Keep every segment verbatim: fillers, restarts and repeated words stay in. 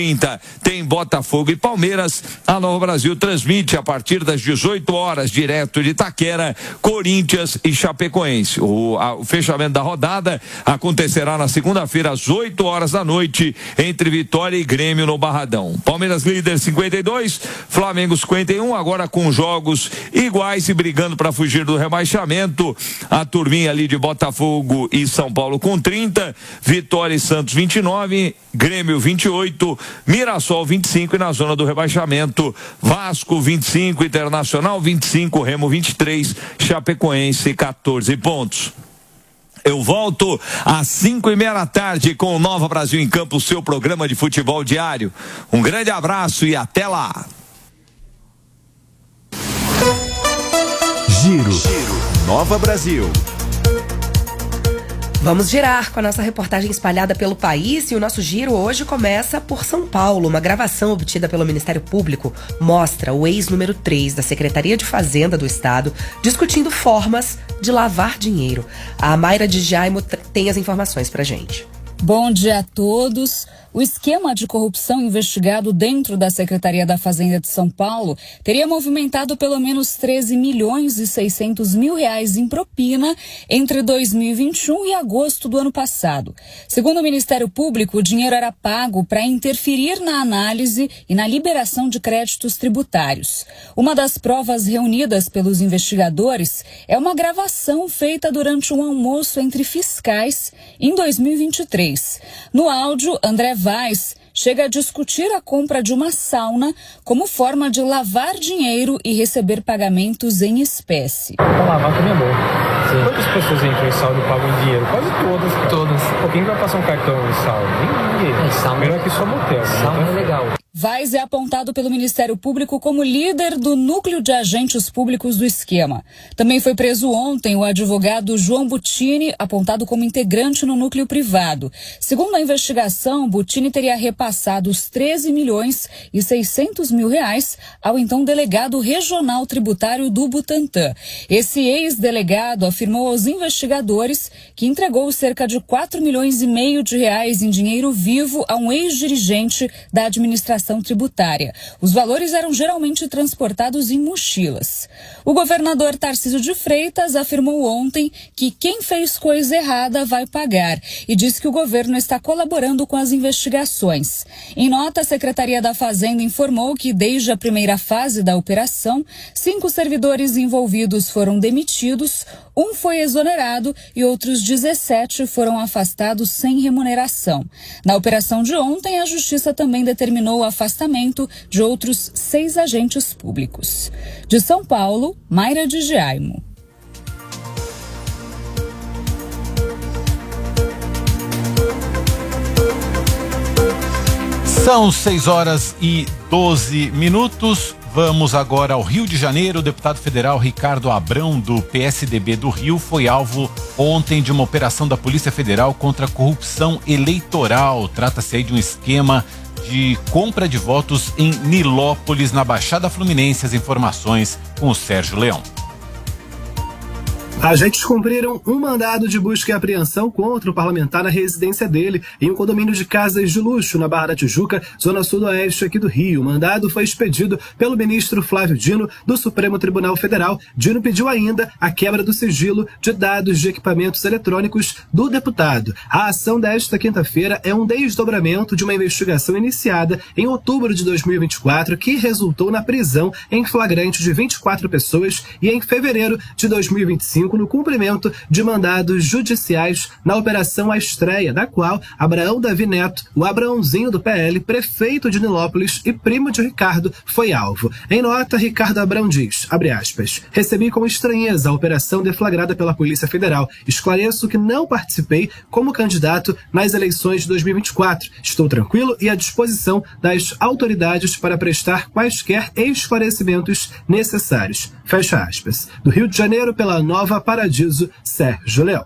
Tem Botafogo e Palmeiras. A Nova Brasil transmite a partir das dezoito horas, direto de Itaquera, Corinthians e Chapecoense. O, a, o fechamento da rodada acontecerá na segunda-feira às oito horas da noite, entre Vitória e Grêmio no Barradão. Palmeiras líder cinquenta e dois, Flamengo cinquenta e um, agora com jogos iguais e brigando para fugir do rebaixamento. A turminha ali de Botafogo e São Paulo com trinta, Vitória e Santos vinte e nove, Grêmio vinte e oito, Mirassol vinte e cinco e na zona do rebaixamento, Vasco vinte e cinco, Internacional vinte e cinco, Remo vinte e três, Chapecoense quatorze pontos. Eu volto às cinco e meia da tarde com o Nova Brasil em Campo, seu programa de futebol diário. Um grande abraço e até lá. Giro, Giro. Nova Brasil. Vamos girar com a nossa reportagem espalhada pelo país e o nosso giro hoje começa por São Paulo. Uma gravação obtida pelo Ministério Público mostra o ex-número três da Secretaria de Fazenda do Estado discutindo formas de lavar dinheiro. A Mayra de Jaimo tem as informações pra gente. Bom dia a todos. O esquema de corrupção investigado dentro da Secretaria da Fazenda de São Paulo teria movimentado pelo menos treze milhões e seiscentos mil reais em propina entre dois mil e vinte e um e agosto do ano passado. Segundo o Ministério Público, o dinheiro era pago para interferir na análise e na liberação de créditos tributários. Uma das provas reunidas pelos investigadores é uma gravação feita durante um almoço entre fiscais em dois mil e vinte e três. No áudio, André Vaz chega a discutir a compra de uma sauna como forma de lavar dinheiro e receber pagamentos em espécie. Para lavar também é bom. Sim. Quantas pessoas entram em sauna e pagam em dinheiro? Quase todas, cara. Todas. Pô, quem vai passar um cartão em sauna? Ninguém. É, sauna. Melhor que só motel. Sauna é legal. Vaz é apontado pelo Ministério Público como líder do núcleo de agentes públicos do esquema. Também foi preso ontem o advogado João Butini, apontado como integrante no núcleo privado. Segundo a investigação, Butini teria repassado os treze milhões e seiscentos mil reais ao então delegado regional tributário do Butantã. Esse ex-delegado afirmou aos investigadores que entregou cerca de quatro milhões e meio de reais em dinheiro vivo a um ex-dirigente da administração tributária. Os valores eram geralmente transportados em mochilas. O governador Tarcísio de Freitas afirmou ontem que quem fez coisa errada vai pagar e disse que o governo está colaborando com as investigações. Em nota, a Secretaria da Fazenda informou que desde a primeira fase da operação, cinco servidores envolvidos foram demitidos, um foi exonerado e outros dezessete foram afastados sem remuneração. Na operação de ontem, a Justiça também determinou o afastamento de outros seis agentes públicos. De São Paulo, Mayra de Jaimo. São seis horas e doze minutos. Vamos agora ao Rio de Janeiro. O deputado federal Ricardo Abrão, do P S D B do Rio, foi alvo ontem de uma operação da Polícia Federal contra a corrupção eleitoral. Trata-se aí de um esquema de compra de votos em Nilópolis, na Baixada Fluminense. As informações com o Sérgio Leão. Agentes cumpriram um mandado de busca e apreensão contra o parlamentar na residência dele, em um condomínio de casas de luxo na Barra da Tijuca, zona sul-oeste aqui do Rio. O mandado foi expedido pelo ministro Flávio Dino, do Supremo Tribunal Federal. Dino pediu ainda a quebra do sigilo de dados de equipamentos eletrônicos do deputado. A ação desta quinta-feira é um desdobramento de uma investigação iniciada em outubro de dois mil e vinte e quatro, que resultou na prisão em flagrante de vinte e quatro pessoas e em fevereiro de dois mil e vinte e cinco, no cumprimento de mandados judiciais na Operação A Estreia, da qual Abraão Davi Neto, o Abraãozinho do P L, prefeito de Nilópolis e primo de Ricardo, foi alvo. Em nota, Ricardo Abrão diz, abre aspas, recebi com estranheza a operação deflagrada pela Polícia Federal. Esclareço que não participei como candidato nas eleições de dois mil e vinte e quatro. Estou tranquilo e à disposição das autoridades para prestar quaisquer esclarecimentos necessários. Fecha aspas. Do Rio de Janeiro, pela Nova Paradiso, Sérgio Leão.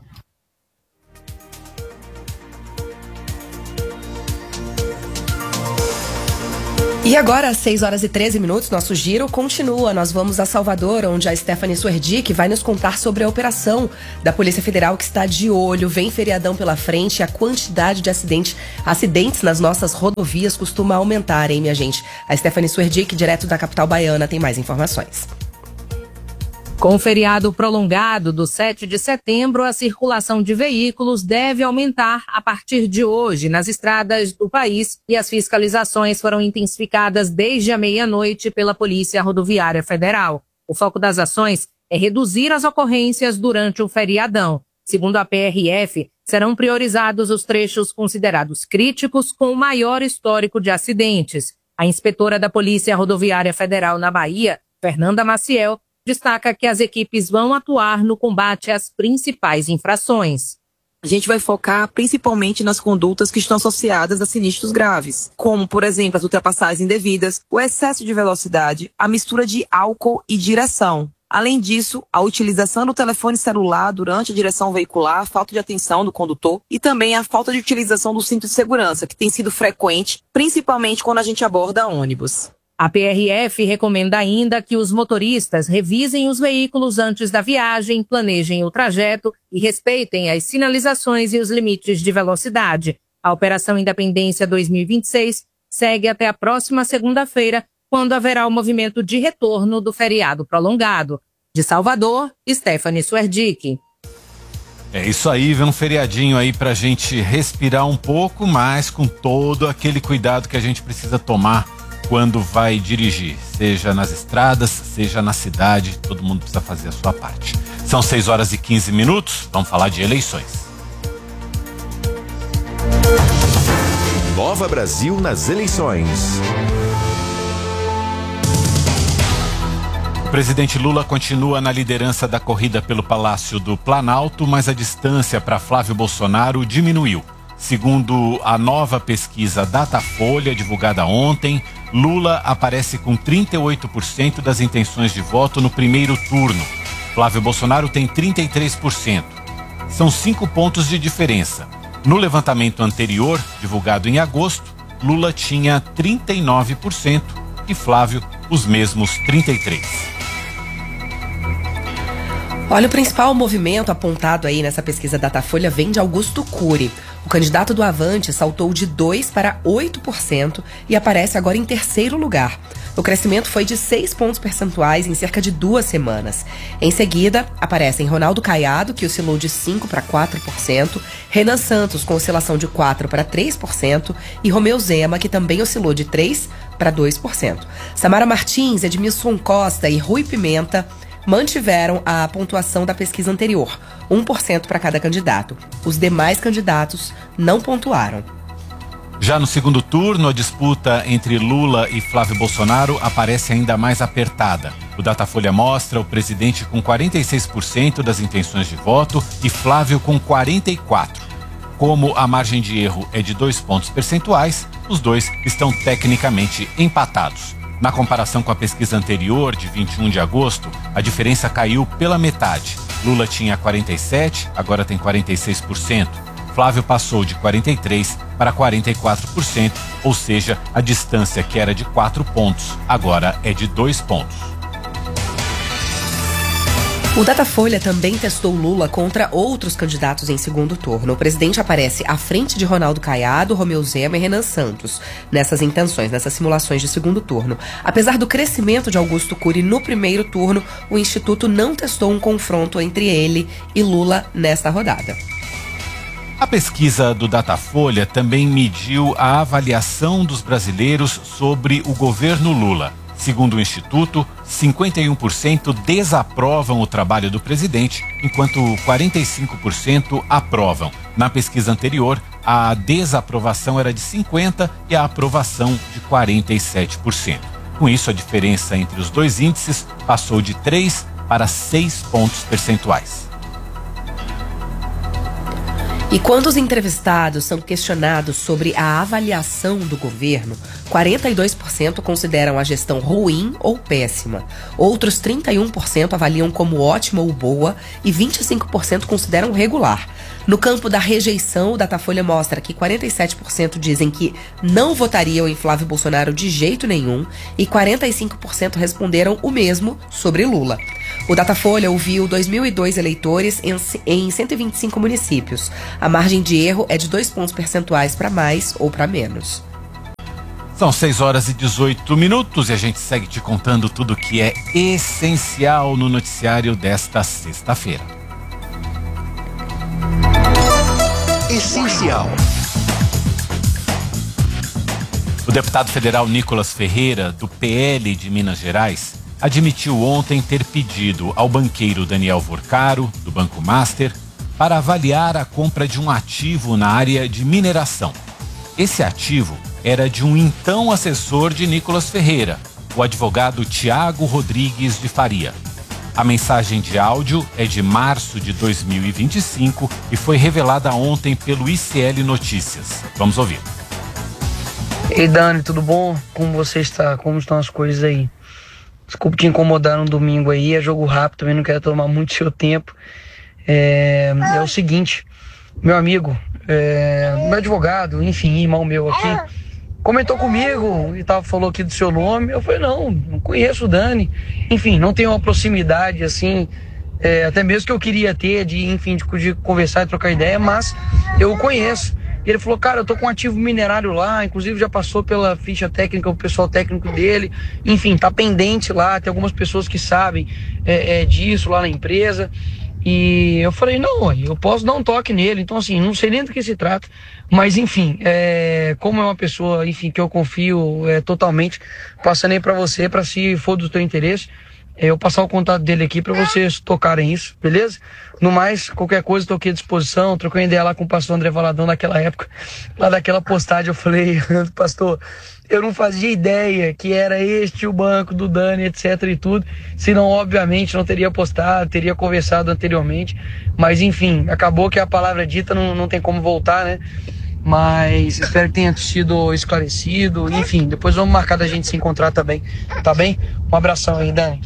E agora, às seis horas e treze minutos, nosso giro continua. Nós vamos a Salvador, onde a Stephanie Suerdick vai nos contar sobre a operação da Polícia Federal, que está de olho. Vem feriadão pela frente e a quantidade de acidente, acidentes nas nossas rodovias costuma aumentar, hein, minha gente? A Stephanie Suerdick, direto da capital baiana, tem mais informações. Com o feriado prolongado do sete de setembro, a circulação de veículos deve aumentar a partir de hoje nas estradas do país e as fiscalizações foram intensificadas desde a meia-noite pela Polícia Rodoviária Federal. O foco das ações é reduzir as ocorrências durante o feriadão. Segundo a P R F, serão priorizados os trechos considerados críticos com o maior histórico de acidentes. A inspetora da Polícia Rodoviária Federal na Bahia, Fernanda Maciel, destaca que as equipes vão atuar no combate às principais infrações. A gente vai focar principalmente nas condutas que estão associadas a sinistros graves, como, por exemplo, as ultrapassagens indevidas, o excesso de velocidade, a mistura de álcool e direção. Além disso, a utilização do telefone celular durante a direção veicular, a falta de atenção do condutor e também a falta de utilização do cinto de segurança, que tem sido frequente, principalmente quando a gente aborda ônibus. A P R F recomenda ainda que os motoristas revisem os veículos antes da viagem, planejem o trajeto e respeitem as sinalizações e os limites de velocidade. A Operação Independência dois mil e vinte e seis segue até a próxima segunda-feira, quando haverá o movimento de retorno do feriado prolongado. De Salvador, Stephanie Suerdick. É isso aí, vem um feriadinho aí pra gente respirar um pouco, mas com todo aquele cuidado que a gente precisa tomar quando vai dirigir, seja nas estradas, seja na cidade, todo mundo precisa fazer a sua parte. São seis horas e quinze minutos, vamos falar de eleições. Nova Brasil nas eleições. O presidente Lula continua na liderança da corrida pelo Palácio do Planalto, mas a distância para Flávio Bolsonaro diminuiu. Segundo a nova pesquisa Datafolha, divulgada ontem, Lula aparece com trinta e oito por cento das intenções de voto no primeiro turno. Flávio Bolsonaro tem trinta e três por cento. São cinco pontos de diferença. No levantamento anterior, divulgado em agosto, Lula tinha trinta e nove por cento e Flávio os mesmos trinta e três por cento. Olha, o principal movimento apontado aí nessa pesquisa Datafolha vem de Augusto Cury. O candidato do Avante saltou de dois por cento para oito por cento e aparece agora em terceiro lugar. O crescimento foi de seis pontos percentuais em cerca de duas semanas. Em seguida, aparecem Ronaldo Caiado, que oscilou de cinco por cento para quatro por cento, Renan Santos, com oscilação de quatro por cento para três por cento, e Romeu Zema, que também oscilou de três por cento para dois por cento. Samara Martins, Edmilson Costa e Rui Pimenta mantiveram a pontuação da pesquisa anterior, um por cento para cada candidato. Os demais candidatos não pontuaram. Já no segundo turno, a disputa entre Lula e Flávio Bolsonaro aparece ainda mais apertada. O Datafolha mostra o presidente com quarenta e seis por cento das intenções de voto e Flávio com quarenta e quatro por cento. Como a margem de erro é de dois pontos percentuais, os dois estão tecnicamente empatados. Na comparação com a pesquisa anterior, de vinte e um de agosto, a diferença caiu pela metade. Lula tinha quarenta e sete por cento, agora tem quarenta e seis por cento. Flávio passou de quarenta e três por cento para quarenta e quatro por cento, ou seja, a distância que era de quatro pontos, agora é de dois pontos. O Datafolha também testou Lula contra outros candidatos em segundo turno. O presidente aparece à frente de Ronaldo Caiado, Romeu Zema e Renan Santos nessas intenções, nessas simulações de segundo turno. Apesar do crescimento de Augusto Cury no primeiro turno, o Instituto não testou um confronto entre ele e Lula nesta rodada. A pesquisa do Datafolha também mediu a avaliação dos brasileiros sobre o governo Lula. Segundo o Instituto, cinquenta e um por cento desaprovam o trabalho do presidente, enquanto quarenta e cinco por cento aprovam. Na pesquisa anterior, a desaprovação era de cinquenta por cento e a aprovação de quarenta e sete por cento. Com isso, a diferença entre os dois índices passou de três para seis pontos percentuais. E quando os entrevistados são questionados sobre a avaliação do governo, quarenta e dois por cento consideram a gestão ruim ou péssima. Outros trinta e um por cento avaliam como ótima ou boa e vinte e cinco por cento consideram regular. No campo da rejeição, o Datafolha mostra que quarenta e sete por cento dizem que não votariam em Flávio Bolsonaro de jeito nenhum e quarenta e cinco por cento responderam o mesmo sobre Lula. O Datafolha ouviu dois mil e dois eleitores em, em cento e vinte e cinco municípios. A margem de erro é de dois pontos percentuais para mais ou para menos. São seis horas e dezoito minutos e a gente segue te contando tudo que é essencial no noticiário desta sexta-feira. Essencial. O deputado federal Nicolas Ferreira, do P L de Minas Gerais, admitiu ontem ter pedido ao banqueiro Daniel Vorcaro, do Banco Master, para avaliar a compra de um ativo na área de mineração. Esse ativo era de um então assessor de Nicolas Ferreira, o advogado Tiago Rodrigues de Faria. A mensagem de áudio é de março de dois mil e vinte e cinco e foi revelada ontem pelo I C L Notícias. Vamos ouvir. Ei Dani, tudo bom? Como você está? Como estão as coisas aí? Desculpe te incomodar no domingo aí, é jogo rápido, também não quero tomar muito seu tempo. É, é o seguinte, meu amigo, é, meu advogado, enfim, irmão meu aqui, comentou comigo e tal, falou aqui do seu nome. Eu falei, não, não conheço o Dani. Enfim, não tenho uma proximidade assim, é, até mesmo que eu queria ter, de, enfim, de, de conversar e trocar ideia, mas eu o conheço. E ele falou, cara, eu tô com um ativo minerário lá, inclusive já passou pela ficha técnica, o pessoal técnico dele, enfim, tá pendente lá, tem algumas pessoas que sabem é, é, disso lá na empresa. E eu falei, não, eu posso dar um toque nele, então assim, não sei nem do que se trata, mas enfim, é, como é uma pessoa, enfim, que eu confio é, totalmente, passando aí pra você, pra se for do teu interesse, é, eu passar o contato dele aqui pra vocês tocarem isso, beleza? No mais, qualquer coisa, tô aqui à disposição, troquei ideia lá com o pastor André Valadão naquela época, lá daquela postagem eu falei, pastor, eu não fazia ideia que era este o banco do Dani, etc e tudo, senão obviamente não teria postado, teria conversado anteriormente, mas enfim, acabou que a palavra dita não, não tem como voltar, né? Mas espero que tenha sido esclarecido, enfim, depois vamos marcar da gente se encontrar também, tá bem? Um abração aí, Dani.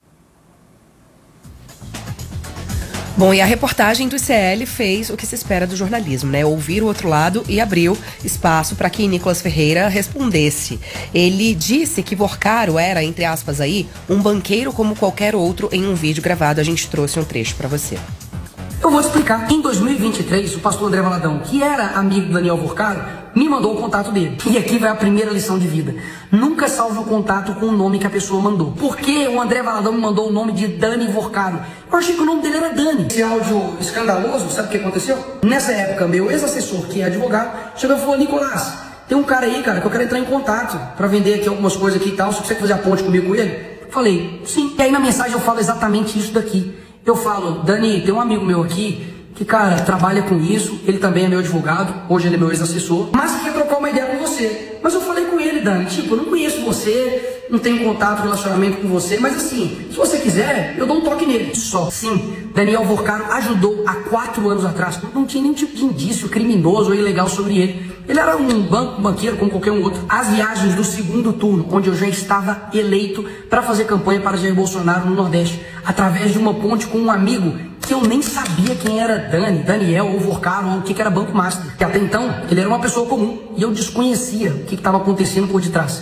Bom, e a reportagem do I C L fez o que se espera do jornalismo, né? Ouvir o outro lado e abriu espaço para que Nicolas Ferreira respondesse. Ele disse que Vorcaro era, entre aspas aí, um banqueiro como qualquer outro em um vídeo gravado. A gente trouxe um trecho para você. Eu vou te explicar. Em dois mil e vinte e três, o pastor André Valadão, que era amigo do Daniel Vorcaro, me mandou o contato dele. E aqui vai a primeira lição de vida. Nunca salve o contato com o nome que a pessoa mandou. Por que o André Valadão me mandou o nome de Dani Vorcaro? Eu achei que o nome dele era Dani. Esse áudio escandaloso, sabe o que aconteceu? Nessa época, meu ex-assessor, que é advogado, chegou e falou, Nicolás, tem um cara aí, cara, que eu quero entrar em contato pra vender aqui algumas coisas aqui e tal. Se você quer fazer a ponte comigo com ele? Falei, sim. E aí na mensagem eu falo exatamente isso daqui. Eu falo, Dani, tem um amigo meu aqui que, cara, trabalha com isso, ele também é meu advogado, hoje ele é meu ex-assessor, mas quer trocar uma ideia com você. Mas eu falei com ele, Dani, tipo, eu não conheço você, não tenho contato, relacionamento com você, mas assim, se você quiser, eu dou um toque nele. Só. Sim, Daniel Vorcaro ajudou há quatro anos atrás, não tinha nenhum tipo de indício criminoso ou ilegal sobre ele. Ele era um banco, banqueiro como qualquer um outro. As viagens do segundo turno, onde eu já estava eleito para fazer campanha para Jair Bolsonaro no Nordeste, através de uma ponte com um amigo que eu nem sabia quem era Dani, Daniel ou Vorcaro ou o que, que era Banco Master. Que até então ele era uma pessoa comum e eu desconhecia o que estava acontecendo por detrás.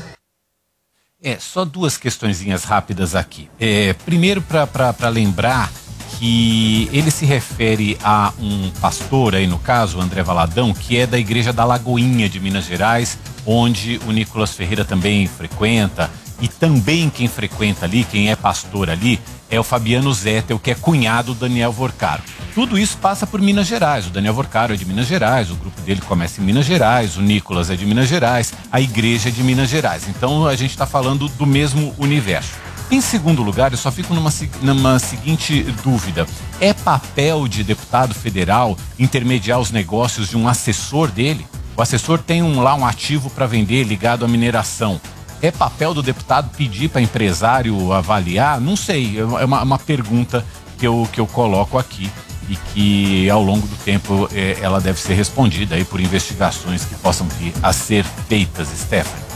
É, só duas questõezinhas rápidas aqui. É, primeiro, para lembrar que ele se refere a um pastor aí no caso, André Valadão, que é da Igreja da Lagoinha de Minas Gerais, onde o Nicolas Ferreira também frequenta, e também quem frequenta ali, quem é pastor ali, é o Fabiano Zettel, que é cunhado do Daniel Vorcaro. Tudo isso passa por Minas Gerais. O Daniel Vorcaro é de Minas Gerais, o grupo dele começa em Minas Gerais, o Nicolas é de Minas Gerais, a igreja é de Minas Gerais. Então a gente está falando do mesmo universo. Em segundo lugar, eu só fico numa, numa seguinte dúvida. É papel de deputado federal intermediar os negócios de um assessor dele? O assessor tem um, lá um ativo para vender ligado à mineração. É papel do deputado pedir para empresário avaliar? Não sei, é uma, uma pergunta que eu, que eu coloco aqui. e que ao longo do tempo eh, ela deve ser respondida aí por investigações que possam vir a ser feitas, Stephanie.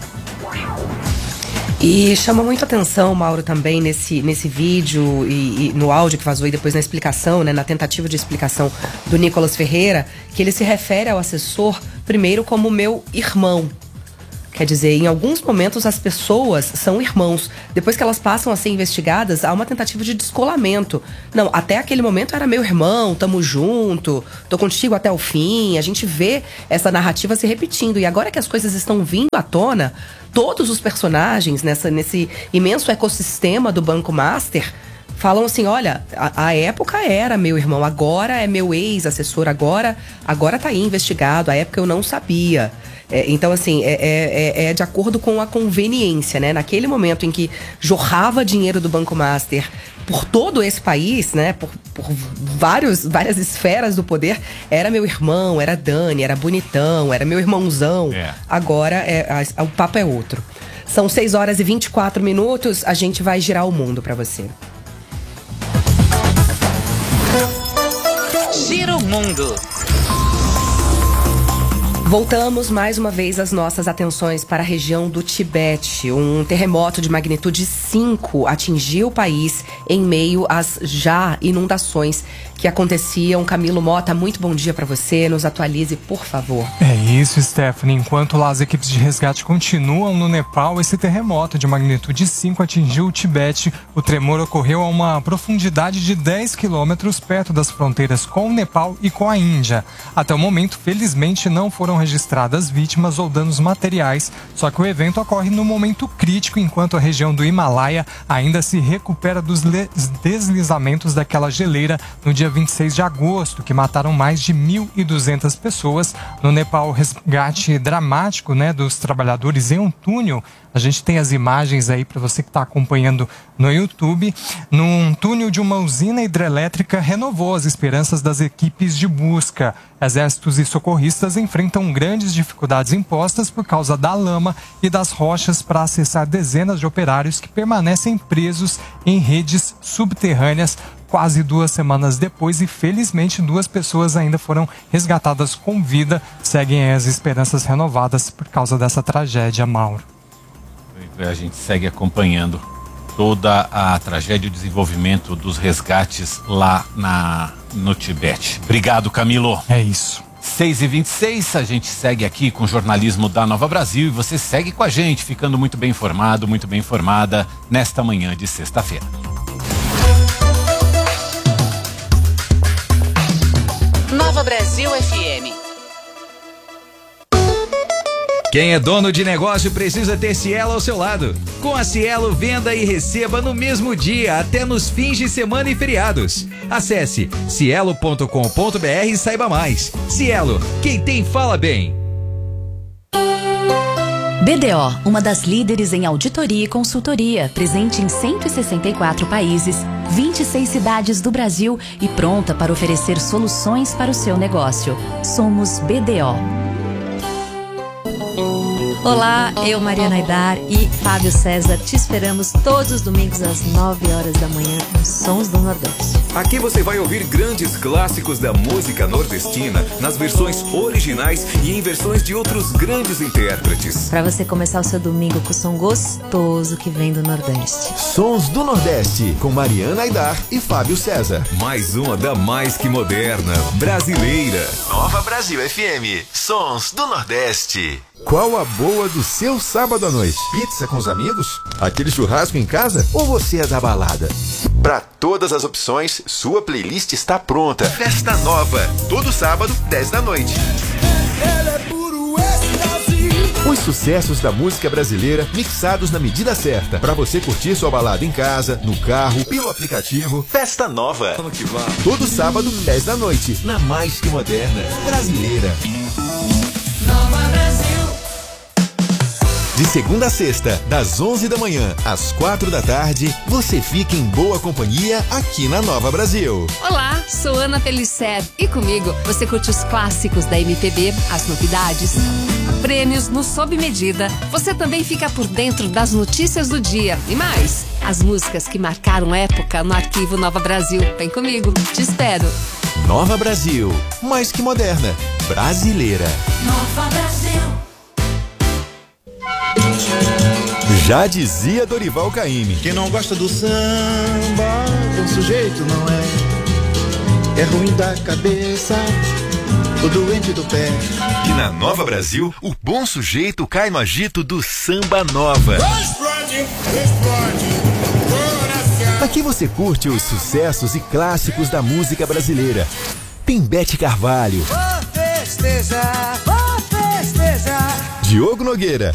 E chama muito atenção, Mauro, também nesse, nesse vídeo e, e no áudio que vazou e depois na explicação, né, na tentativa de explicação do Nicolas Ferreira, que ele se refere ao assessor primeiro como meu irmão. Quer dizer, em alguns momentos as pessoas são irmãos. Depois que elas passam a ser investigadas, há uma tentativa de descolamento. Não, até aquele momento era meu irmão, tamo junto, tô contigo até o fim. A gente vê essa narrativa se repetindo. E agora que as coisas estão vindo à tona, todos os personagens nessa, nesse imenso ecossistema do Banco Master falam assim, olha, a, a época era meu irmão, agora é meu ex-assessor, agora, agora tá aí investigado, a época eu não sabia. É, então, assim, é, é, é de acordo com a conveniência, né? Naquele momento em que jorrava dinheiro do Banco Master por todo esse país, né? Por, por vários, várias esferas do poder, era meu irmão, era Dani, era bonitão, era meu irmãozão. É. Agora é, a, o papo é outro. São seis horas e vinte e quatro minutos, a gente vai girar o mundo pra você. Gira o mundo. Voltamos mais uma vez as nossas atenções para a região do Tibete. Um terremoto de magnitude cinco atingiu o país em meio às já inundações que aconteciam. Camilo Mota, muito bom dia para você. Nos atualize, por favor. É isso, Stephanie. Enquanto lá as equipes de resgate continuam no Nepal, esse terremoto de magnitude cinco atingiu o Tibete. O tremor ocorreu a uma profundidade de dez quilômetros perto das fronteiras com o Nepal e com a Índia. Até o momento, felizmente, não foram registradas vítimas ou danos materiais, só que o evento ocorre no momento crítico, enquanto a região do Himalaia ainda se recupera dos deslizamentos daquela geleira no dia vinte e seis de agosto, que mataram mais de mil e duzentas pessoas. No Nepal, o resgate dramático, né, dos trabalhadores em um túnel. A gente tem as imagens aí para você que está acompanhando no YouTube. Num túnel de uma usina hidrelétrica renovou as esperanças das equipes de busca. Exércitos e socorristas enfrentam grandes dificuldades impostas por causa da lama e das rochas para acessar dezenas de operários que permanecem presos em redes subterrâneas quase duas semanas depois, e felizmente duas pessoas ainda foram resgatadas com vida. Seguem as esperanças renovadas por causa dessa tragédia, Mauro. A gente segue acompanhando toda a tragédia e o desenvolvimento dos resgates lá na, no Tibete. Obrigado, Camilo. É isso. seis e vinte e seis, a gente segue aqui com o jornalismo da Nova Brasil e você segue com a gente, ficando muito bem informado, muito bem informada nesta manhã de sexta-feira. Nova Brasil F M. Quem é dono de negócio precisa ter Cielo ao seu lado. Com a Cielo, venda e receba no mesmo dia, até nos fins de semana e feriados. Acesse cielo ponto com ponto br e saiba mais. Cielo, quem tem fala bem. B D O, uma das líderes em auditoria e consultoria, presente em cento e sessenta e quatro países, vinte e seis cidades do Brasil e pronta para oferecer soluções para o seu negócio. Somos B D O. Olá, eu, Mariana Aidar e Fábio César, te esperamos todos os domingos às nove horas da manhã nos Sons do Nordeste. Aqui você vai ouvir grandes clássicos da música nordestina nas versões originais e em versões de outros grandes intérpretes. Para você começar o seu domingo com o som gostoso que vem do Nordeste. Sons do Nordeste, com Mariana Aidar e Fábio César. Mais uma da mais que moderna, brasileira. Nova Brasil F M, Sons do Nordeste. Qual a boa do seu sábado à noite? Pizza com os amigos? Aquele churrasco em casa? Ou você é da balada? Para todas as opções, sua playlist está pronta. Festa Nova, todo sábado, dez da noite. Os sucessos da música brasileira mixados na medida certa. Para você curtir sua balada em casa, no carro, pelo aplicativo. Festa Nova. Todo sábado, dez da noite, na mais que moderna, brasileira. Nova Brasil. De segunda a sexta, das onze da manhã às quatro da tarde, você fica em boa companhia aqui na Nova Brasil. Olá, sou Ana Felicer e comigo você curte os clássicos da M P B, as novidades prêmios no Sob Medida. Você também fica por dentro das notícias do dia. E mais, as músicas que marcaram época no arquivo Nova Brasil. Vem comigo, te espero. Nova Brasil, mais que moderna, brasileira. Nova Brasil. Já dizia Dorival Caymmi. Quem não gosta do samba, bom sujeito não é. É ruim da cabeça, o doente do pé. E na Nova Brasil, o bom sujeito cai no agito do Samba Nova. Aqui você curte os sucessos e clássicos da música brasileira. Tem Bete Carvalho, Vou festejar, vou festejar. Diogo Nogueira,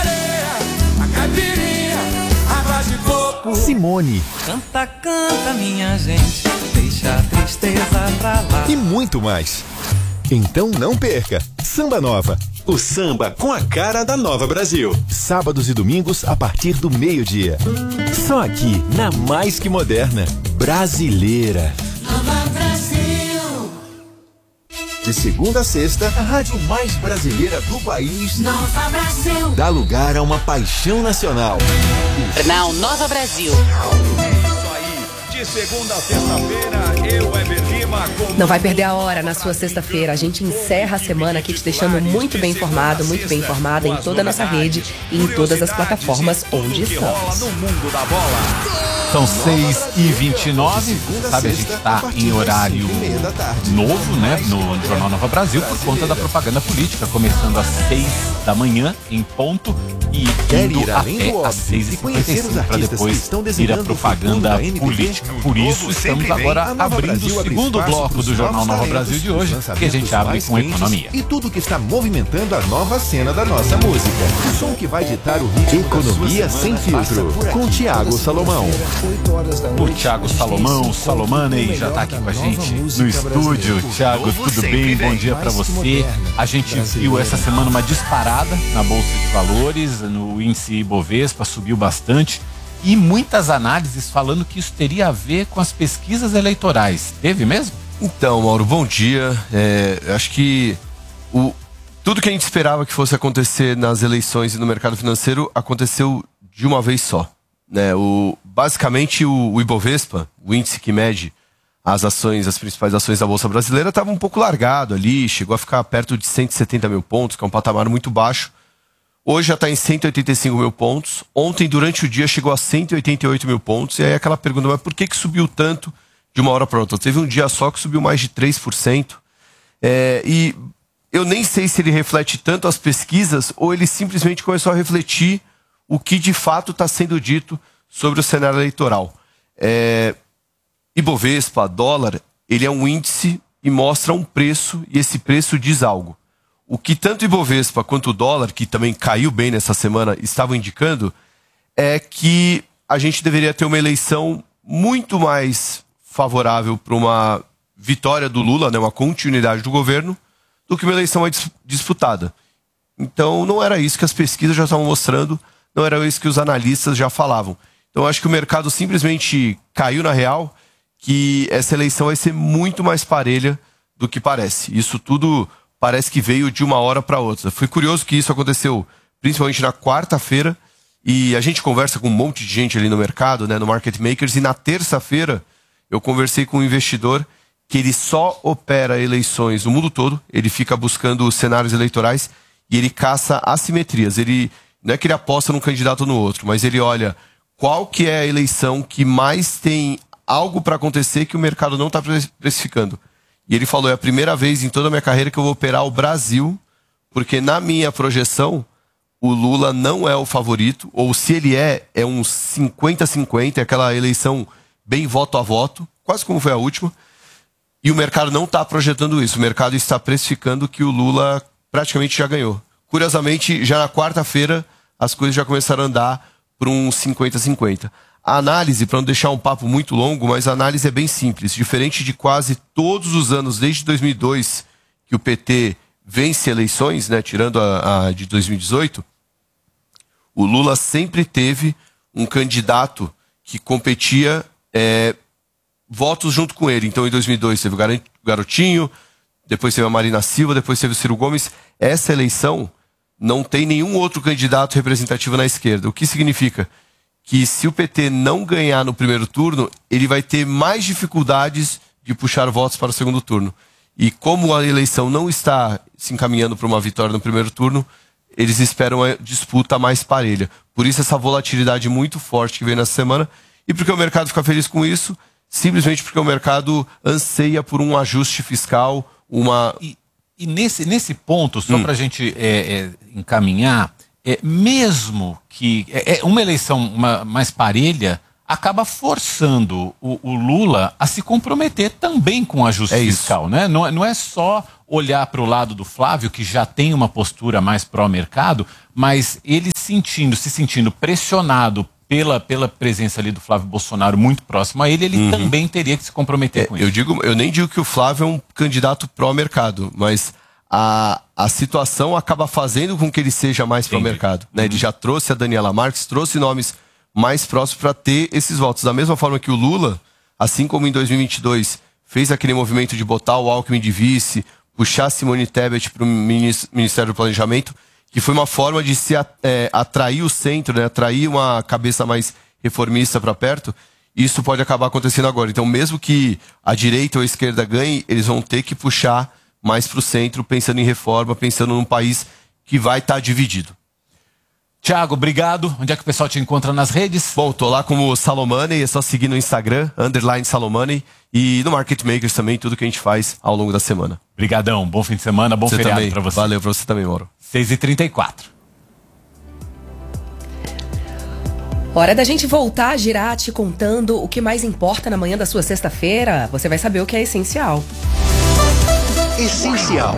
A caipirinha, água de coco. Simone Canta, canta, minha gente, deixa a tristeza pra lá. e muito mais. Então não perca, Samba Nova, o samba com a cara da Nova Brasil. Sábados e domingos a partir do meio-dia. Só aqui na Mais Que Moderna, brasileira. Nova Brasil. De segunda a sexta, a rádio mais brasileira do país Nova Brasil. dá lugar a uma paixão nacional. Jornal Nova Brasil. De segunda a sexta-feira, eu, Eber Lima, com... Não vai perder a hora na sua sexta-feira. A gente encerra a semana aqui te deixando muito bem informado, muito bem informada em toda a nossa rede e em todas as plataformas onde estamos. no mundo da bola. São seis e vinte e nove, sabe, a gente está em horário novo, né, no Jornal Nova Brasil, por conta da propaganda política, começando às seis da manhã, em ponto, e indo até às seis e cinquenta e cinco, para depois ir a propaganda política. Por isso, estamos agora abrindo o segundo bloco do Jornal Nova Brasil de hoje, que a gente abre com economia. E tudo que está movimentando a nova cena da nossa música. O som que vai ditar o ritmo. Economia Sem Filtro, com Thiago Salomão. O Thiago Salomão, Salomanei, já tá aqui com a gente no estúdio. Thiago, tudo bem? Bom dia pra você. A gente viu essa semana uma disparada na Bolsa de Valores, no índice Ibovespa, subiu bastante. E muitas análises falando que isso teria a ver com as pesquisas eleitorais. Teve mesmo? Então, Mauro, bom dia. É, acho que o, tudo que a gente esperava que fosse acontecer nas eleições e no mercado financeiro aconteceu de uma vez só. Né? O, basicamente, o, o Ibovespa, o índice que mede as ações, as principais ações da Bolsa Brasileira, estava um pouco largado ali, chegou a ficar perto de cento e setenta mil pontos, que é um patamar muito baixo. Hoje já está em cento e oitenta e cinco mil pontos. Ontem, durante o dia, chegou a cento e oitenta e oito mil pontos. E aí aquela pergunta, mas por que, que subiu tanto de uma hora para outra? Teve um dia só que subiu mais de três por cento. É, e eu nem sei se ele reflete tanto as pesquisas ou ele simplesmente começou a refletir o que de fato está sendo dito sobre o cenário eleitoral. É, Ibovespa, dólar, ele é um índice e mostra um preço, e esse preço diz algo. O que tanto o Ibovespa quanto o dólar, que também caiu bem nessa semana, estavam indicando, é que a gente deveria ter uma eleição muito mais favorável para uma vitória do Lula, né, uma continuidade do governo, do que uma eleição mais disputada. Então não era isso que as pesquisas já estavam mostrando, não era isso que os analistas já falavam. Então acho que o mercado simplesmente caiu na real, que essa eleição vai ser muito mais parelha do que parece. Isso tudo parece que veio de uma hora para outra. Foi curioso que isso aconteceu principalmente na quarta-feira, e a gente conversa com um monte de gente ali no mercado, né, no Market Makers, e na terça-feira eu conversei com um investidor que ele só opera eleições no mundo todo, ele fica buscando cenários eleitorais e ele caça assimetrias. Ele, não é que ele aposta num candidato ou no outro, mas ele olha qual que é a eleição que mais tem algo para acontecer que o mercado não está precificando. E ele falou, é a primeira vez em toda a minha carreira que eu vou operar o Brasil, porque na minha projeção, o Lula não é o favorito, ou se ele é, é um cinquenta a cinquenta, é aquela eleição bem voto a voto, quase como foi a última, e o mercado não está projetando isso, o mercado está precificando que o Lula praticamente já ganhou. Curiosamente, já na quarta-feira, as coisas já começaram a andar para um cinquenta a cinquenta. A análise, para não deixar um papo muito longo, mas a análise é bem simples. Diferente de quase todos os anos, desde dois mil e dois, que o P T vence eleições, né, tirando a, a de dois mil e dezoito, o Lula sempre teve um candidato que competia é, votos junto com ele. Então, em dois mil e dois, teve o Garotinho, depois teve a Marina Silva, depois teve o Ciro Gomes. Essa eleição não tem nenhum outro candidato representativo na esquerda. O que significa que se o P T não ganhar no primeiro turno, ele vai ter mais dificuldades de puxar votos para o segundo turno. E como a eleição não está se encaminhando para uma vitória no primeiro turno, eles esperam a disputa mais parelha. Por isso essa volatilidade muito forte que veio nessa semana. E porque o mercado fica feliz com isso? Simplesmente porque o mercado anseia por um ajuste fiscal, uma... E, e nesse, nesse ponto, só hum. para a gente é, é, encaminhar, é, mesmo que é, é uma eleição uma, mais parelha, acaba forçando o, o Lula a se comprometer também com o ajuste é fiscal, né? Não, não é só olhar para o lado do Flávio, que já tem uma postura mais pró-mercado, mas ele sentindo, se sentindo pressionado pela, pela presença ali do Flávio Bolsonaro muito próximo a ele, ele uhum. também teria que se comprometer é, com eu isso. Digo, eu nem digo que o Flávio é um candidato pró-mercado, mas a, a situação acaba fazendo com que ele seja mais pró-mercado. Né? Uhum. Ele já trouxe a Daniela Marques, trouxe nomes mais próximos para ter esses votos. Da mesma forma que o Lula, assim como em dois mil e vinte e dois, fez aquele movimento de botar o Alckmin de vice, puxar Simone Tebet para o Ministério do Planejamento, que foi uma forma de se é, atrair o centro, né? Atrair uma cabeça mais reformista para perto. Isso pode acabar acontecendo agora. Então, mesmo que a direita ou a esquerda ganhe, eles vão ter que puxar mais para o centro, pensando em reforma, pensando num país que vai estar tá dividido. Tiago, obrigado. Onde é que o pessoal te encontra nas redes? Bom, tô lá como Salomone, é só seguir no Instagram, underline Salomone, e no Market Makers também, tudo que a gente faz ao longo da semana. Obrigadão, bom fim de semana, bom você feriado para você. Valeu para você também, Mauro. seis e trinta e quatro. Hora da gente voltar a girar te contando o que mais importa na manhã da sua sexta-feira. Você vai saber o que é essencial. Essencial.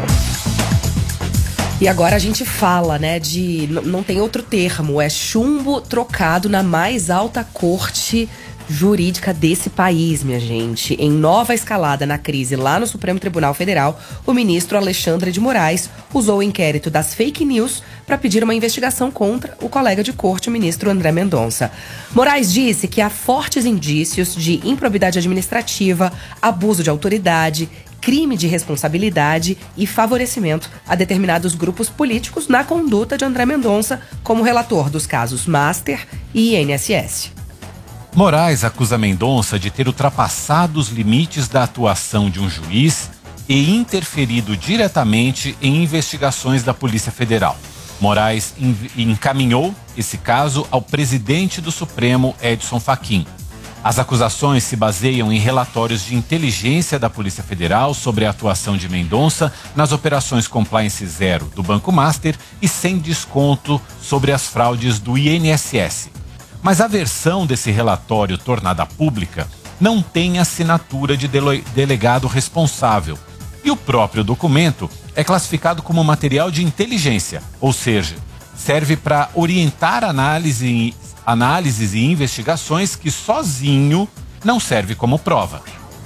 E agora a gente fala, né, de... Não tem outro termo, é chumbo trocado na mais alta corte jurídica desse país, minha gente. Em nova escalada na crise lá no Supremo Tribunal Federal, o ministro Alexandre de Moraes usou o inquérito das fake news para pedir uma investigação contra o colega de corte, o ministro André Mendonça. Moraes disse que há fortes indícios de improbidade administrativa, abuso de autoridade, crime de responsabilidade e favorecimento a determinados grupos políticos na conduta de André Mendonça como relator dos casos Master e I N S S. Moraes acusa Mendonça de ter ultrapassado os limites da atuação de um juiz e interferido diretamente em investigações da Polícia Federal. Moraes encaminhou esse caso ao presidente do Supremo, Edson Fachin. As acusações se baseiam em relatórios de inteligência da Polícia Federal sobre a atuação de Mendonça nas operações Compliance Zero do Banco Master e sem desconto sobre as fraudes do I N S S. Mas a versão desse relatório tornada pública não tem assinatura de dele- delegado responsável. E o próprio documento é classificado como material de inteligência, ou seja, serve para orientar análise, análises e investigações que sozinho não serve como prova.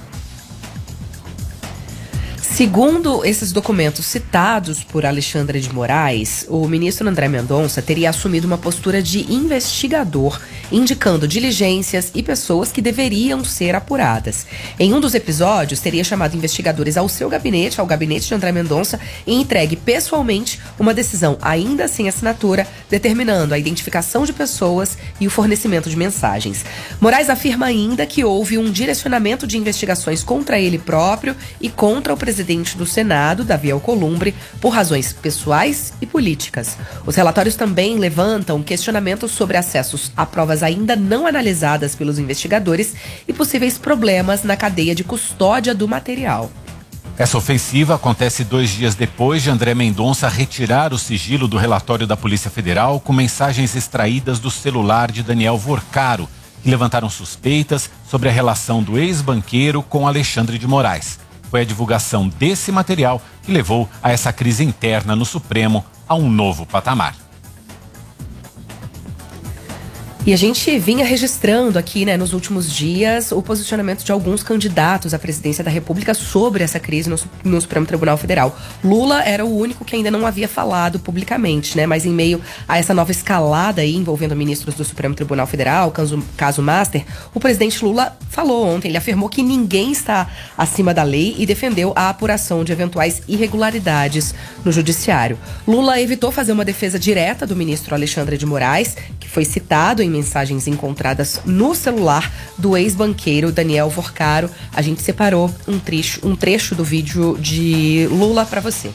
Segundo esses documentos citados por Alexandre de Moraes, o ministro André Mendonça teria assumido uma postura de investigador, indicando diligências e pessoas que deveriam ser apuradas. Em um dos episódios, teria chamado investigadores ao seu gabinete, ao gabinete de André Mendonça, e entregue pessoalmente uma decisão ainda sem assinatura, determinando a identificação de pessoas e o fornecimento de mensagens. Moraes afirma ainda que houve um direcionamento de investigações contra ele próprio e contra o presidente do Senado, Davi Alcolumbre, por razões pessoais e políticas. Os relatórios também levantam questionamentos sobre acessos a provas ainda não analisadas pelos investigadores e possíveis problemas na cadeia de custódia do material. Essa ofensiva acontece dois dias depois de André Mendonça retirar o sigilo do relatório da Polícia Federal com mensagens extraídas do celular de Daniel Vorcaro, que levantaram suspeitas sobre a relação do ex-banqueiro com Alexandre de Moraes. Foi a divulgação desse material que levou a essa crise interna no Supremo a um novo patamar. E a gente vinha registrando aqui, né, nos últimos dias, o posicionamento de alguns candidatos à presidência da República sobre essa crise no, no Supremo Tribunal Federal. Lula era o único que ainda não havia falado publicamente, né, mas em meio a essa nova escalada aí envolvendo ministros do Supremo Tribunal Federal, caso, caso Master, o presidente Lula falou ontem, ele afirmou que ninguém está acima da lei e defendeu a apuração de eventuais irregularidades no judiciário. Lula evitou fazer uma defesa direta do ministro Alexandre de Moraes, que foi citado em mensagens encontradas no celular do ex-banqueiro Daniel Vorcaro. A gente separou um trecho, um trecho do vídeo de Lula para você.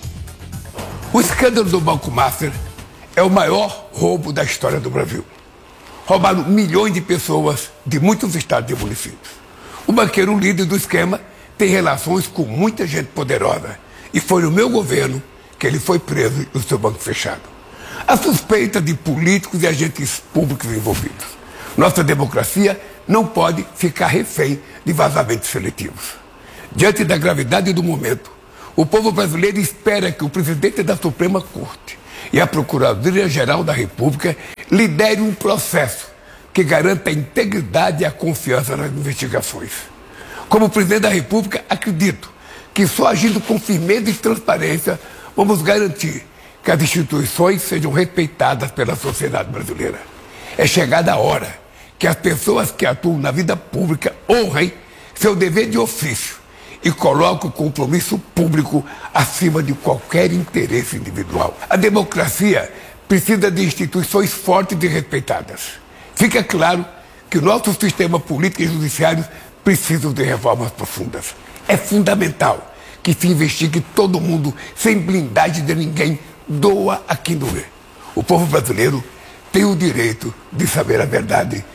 O escândalo do Banco Master é o maior roubo da história do Brasil. Roubaram milhões de pessoas de muitos estados e municípios. O banqueiro líder do esquema tem relações com muita gente poderosa e foi no meu governo que ele foi preso e o seu banco fechado. A suspeita de políticos e agentes públicos envolvidos. Nossa democracia não pode ficar refém de vazamentos seletivos. Diante da gravidade do momento, o povo brasileiro espera que o presidente da Suprema Corte e a Procuradoria-Geral da República lidere um processo que garanta a integridade e a confiança nas investigações. Como presidente da República, acredito que só agindo com firmeza e transparência vamos garantir que as instituições sejam respeitadas pela sociedade brasileira. É chegada a hora que as pessoas que atuam na vida pública honrem seu dever de ofício e coloquem o compromisso público acima de qualquer interesse individual. A democracia precisa de instituições fortes e respeitadas. Fica claro que o nosso sistema político e judiciário precisam de reformas profundas. É fundamental que se investigue todo mundo sem blindagem de ninguém. Doa a quem doer. O povo brasileiro tem o direito de saber a verdade.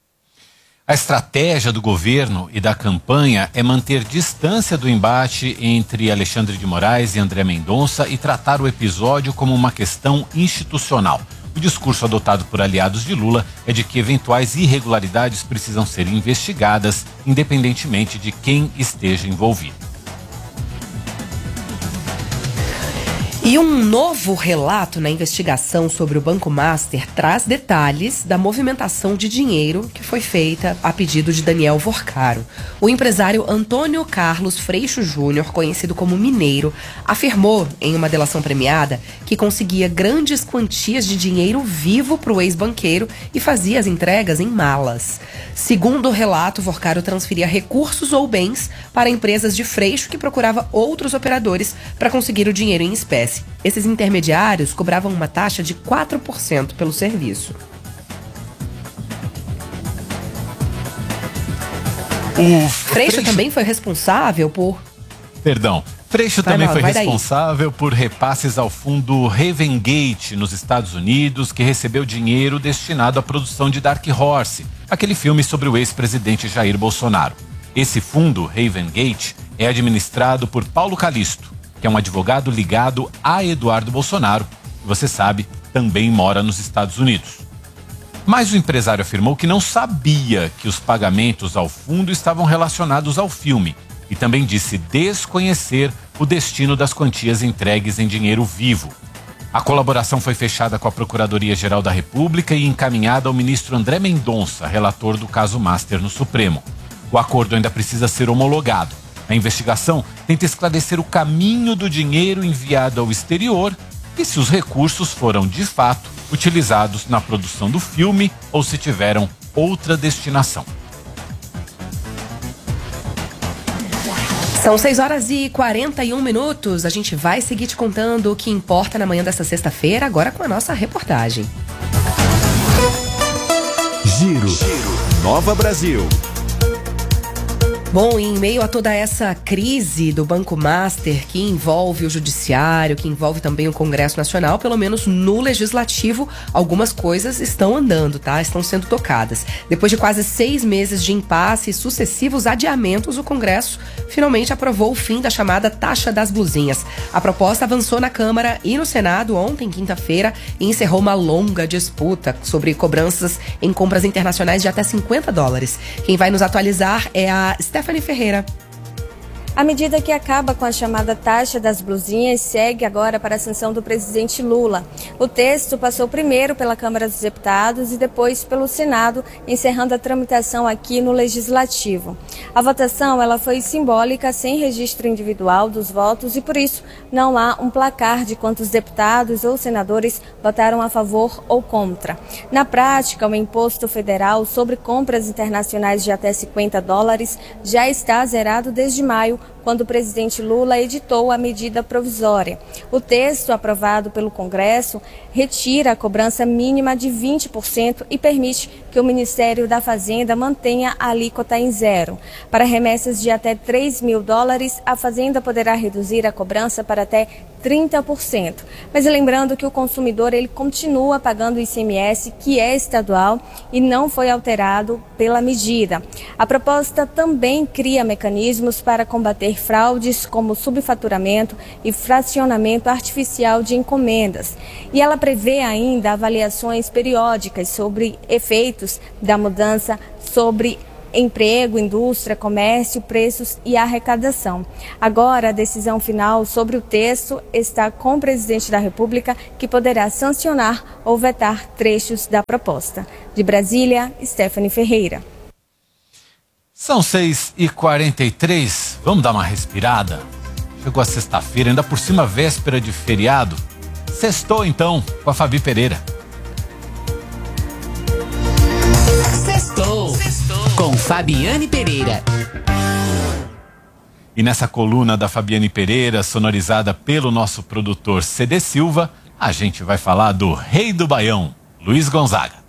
A estratégia do governo e da campanha é manter distância do embate entre Alexandre de Moraes e André Mendonça e tratar o episódio como uma questão institucional. O discurso adotado por aliados de Lula é de que eventuais irregularidades precisam ser investigadas, independentemente de quem esteja envolvido. E um novo relato na investigação sobre o Banco Master traz detalhes da movimentação de dinheiro que foi feita a pedido de Daniel Vorcaro. O empresário Antônio Carlos Freixo Júnior, conhecido como Mineiro, afirmou em uma delação premiada que conseguia grandes quantias de dinheiro vivo para o ex-banqueiro e fazia as entregas em malas. Segundo o relato, Vorcaro transferia recursos ou bens para empresas de Freixo que procurava outros operadores para conseguir o dinheiro em espécie. Esses intermediários cobravam uma taxa de quatro por cento pelo serviço. O Freixo, Freixo também foi responsável por... Perdão. Freixo vai também mal, foi vai responsável daí. por repasses ao fundo Ravengate nos Estados Unidos, que recebeu dinheiro destinado à produção de Dark Horse, aquele filme sobre o ex-presidente Jair Bolsonaro. Esse fundo, Ravengate, é administrado por Paulo Calisto, que é um advogado ligado a Eduardo Bolsonaro, que você sabe, também mora nos Estados Unidos. Mas o empresário afirmou que não sabia que os pagamentos ao fundo estavam relacionados ao filme e também disse desconhecer o destino das quantias entregues em dinheiro vivo. A colaboração foi fechada com a Procuradoria-Geral da República e encaminhada ao ministro André Mendonça, relator do caso Master no Supremo. O acordo ainda precisa ser homologado. A investigação tenta esclarecer o caminho do dinheiro enviado ao exterior e se os recursos foram, de fato, utilizados na produção do filme ou se tiveram outra destinação. São seis horas e quarenta e um minutos. A gente vai seguir te contando o que importa na manhã desta sexta-feira, agora com a nossa reportagem. Giro. Giro. Nova Brasil. Bom, em meio a toda essa crise do Banco Master, que envolve o judiciário, que envolve também o Congresso Nacional, pelo menos no Legislativo, algumas coisas estão andando, tá? Estão sendo tocadas. Depois de quase seis meses de impasse e sucessivos adiamentos, o Congresso finalmente aprovou o fim da chamada taxa das blusinhas. A proposta avançou na Câmara e no Senado ontem, quinta-feira, e encerrou uma longa disputa sobre cobranças em compras internacionais de até cinquenta dólares. Quem vai nos atualizar é a Stephanie Ferreira. A medida que acaba com a chamada taxa das blusinhas segue agora para a sanção do presidente Lula. O texto passou primeiro pela Câmara dos Deputados e depois pelo Senado, encerrando a tramitação aqui no Legislativo. A votação ela foi simbólica, sem registro individual dos votos e, por isso, não há um placar de quantos deputados ou senadores votaram a favor ou contra. Na prática, o imposto federal sobre compras internacionais de até cinquenta dólares já está zerado desde maio, quando o presidente Lula editou a medida provisória. O texto, aprovado pelo Congresso, retira a cobrança mínima de vinte por cento e permite que o Ministério da Fazenda mantenha a alíquota em zero. Para remessas de até três mil dólares, a Fazenda poderá reduzir a cobrança para até trinta por cento. Mas lembrando que o consumidor ele continua pagando o I C M S, que é estadual e não foi alterado pela medida. A proposta também cria mecanismos para combater fraudes como subfaturamento e fracionamento artificial de encomendas. E ela prevê ainda avaliações periódicas sobre efeitos da mudança sobre emprego, indústria, comércio, preços e arrecadação. Agora, a decisão final sobre o texto está com o presidente da República, que poderá sancionar ou vetar trechos da proposta. De Brasília, Stephanie Ferreira. São seis e quarenta e três, vamos dar uma respirada? Chegou a sexta-feira, ainda por cima véspera de feriado. Sextou então com a Fabi Pereira. Sextou com Fabiane Pereira. E nessa coluna da Fabiane Pereira, sonorizada pelo nosso produtor C D Silva, a gente vai falar do rei do Baião, Luiz Gonzaga.